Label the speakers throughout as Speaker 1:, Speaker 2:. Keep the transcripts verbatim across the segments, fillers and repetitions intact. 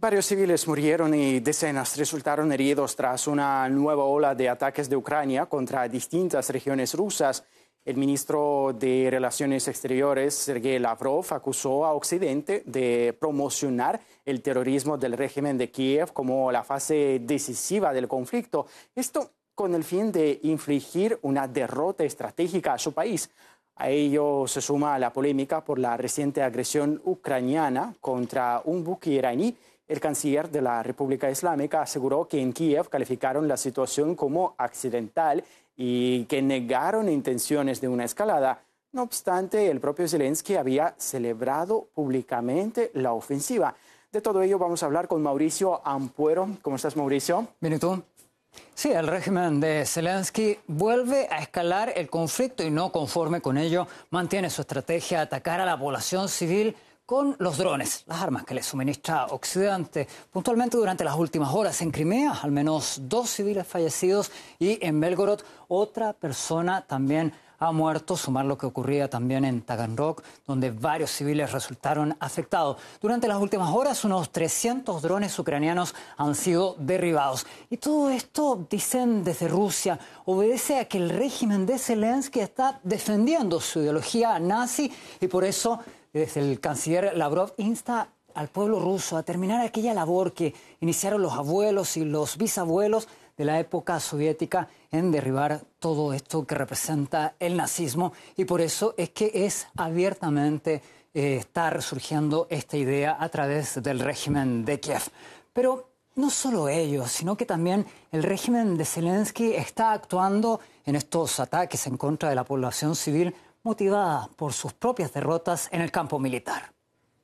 Speaker 1: Varios civiles murieron y decenas resultaron heridos tras una nueva ola de ataques de Ucrania contra distintas regiones rusas. El ministro de Relaciones Exteriores, Sergei Lavrov, acusó a Occidente de promocionar el terrorismo del régimen de Kiev como la fase decisiva del conflicto. Esto con el fin de infligir una derrota estratégica a su país. A ello se suma la polémica por la reciente agresión ucraniana contra un buque iraní. El canciller de la República Islámica aseguró que en Kiev calificaron la situación como accidental y que negaron intenciones de una escalada. No obstante, el propio Zelensky había celebrado públicamente la ofensiva. De todo ello vamos a hablar con Mauricio Ampuero. ¿Cómo estás, Mauricio?
Speaker 2: Bien, ¿y tú? Sí, el régimen de Zelensky vuelve a escalar el conflicto y no conforme con ello mantiene su estrategia de atacar a la población civil con los drones, las armas que le suministra Occidente. Puntualmente durante las últimas horas en Crimea, al menos dos civiles fallecidos y en Belgorod otra persona también ha muerto, sumar lo que ocurría también en Taganrog, donde varios civiles resultaron afectados. Durante las últimas horas, unos trescientos drones ucranianos han sido derribados. Y todo esto, dicen desde Rusia, obedece a que el régimen de Zelensky está defendiendo su ideología nazi y por eso, desde el canciller Lavrov, insta al pueblo ruso a terminar aquella labor que iniciaron los abuelos y los bisabuelos de la época soviética en derribar todo esto que representa el nazismo, y por eso es que es abiertamente eh, está resurgiendo esta idea a través del régimen de Kiev. Pero no solo ello, sino que también el régimen de Zelensky está actuando en estos ataques en contra de la población civil motivada por sus propias derrotas en el campo militar.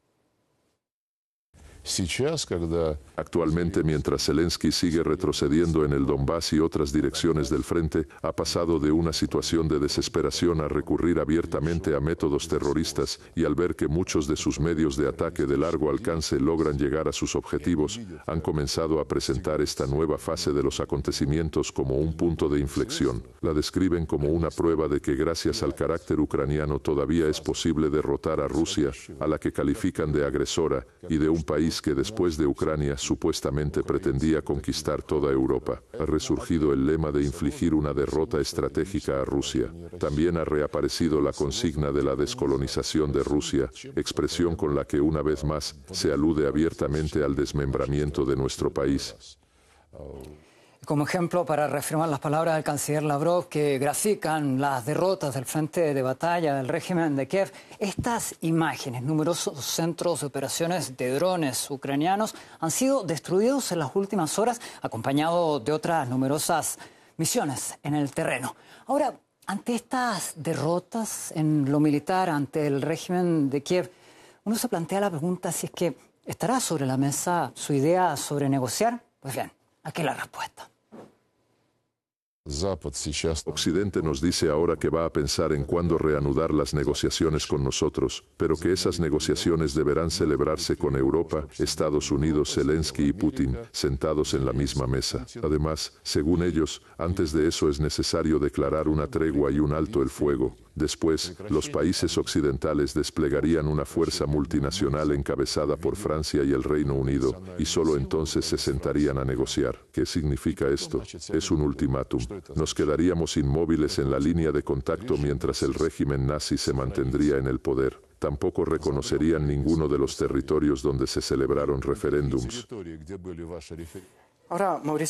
Speaker 3: Actualmente, mientras Zelensky sigue retrocediendo en el Donbass y otras direcciones del frente, ha pasado de una situación de desesperación a recurrir abiertamente a métodos terroristas, y al ver que muchos de sus medios de ataque de largo alcance logran llegar a sus objetivos, han comenzado a presentar esta nueva fase de los acontecimientos como un punto de inflexión. La describen como una prueba de que gracias al carácter ucraniano todavía es posible derrotar a Rusia, a la que califican de agresora, y de un país que después de Ucrania supuestamente pretendía conquistar toda Europa. Ha resurgido el lema de infligir una derrota estratégica a Rusia. También ha reaparecido la consigna de la descolonización de Rusia, expresión con la que una vez más se alude abiertamente al desmembramiento de nuestro país.
Speaker 2: Como ejemplo, para reafirmar las palabras del canciller Lavrov que grafican las derrotas del frente de batalla del régimen de Kiev, estas imágenes, numerosos centros de operaciones de drones ucranianos han sido destruidos en las últimas horas, acompañados de otras numerosas misiones en el terreno. Ahora, ante estas derrotas en lo militar, ante el régimen de Kiev, uno se plantea la pregunta si es que estará sobre la mesa su idea sobre negociar. Pues bien, aquí la respuesta.
Speaker 3: Occidente nos dice ahora que va a pensar en cuándo reanudar las negociaciones con nosotros, pero que esas negociaciones deberán celebrarse con Europa, Estados Unidos, Zelensky y Putin, sentados en la misma mesa. Además, según ellos, antes de eso es necesario declarar una tregua y un alto el fuego. Después, los países occidentales desplegarían una fuerza multinacional encabezada por Francia y el Reino Unido, y solo entonces se sentarían a negociar. ¿Qué significa esto? Es un ultimátum. Nos quedaríamos inmóviles en la línea de contacto mientras el régimen nazi se mantendría en el poder. Tampoco reconocerían ninguno de los territorios donde se celebraron referéndums.
Speaker 1: Ahora, Mauricio.